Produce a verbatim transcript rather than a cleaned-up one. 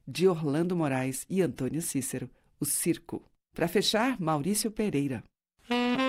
de Orlando Moraes e Antônio Cícero, O Circo. Para fechar, Maurício Pereira.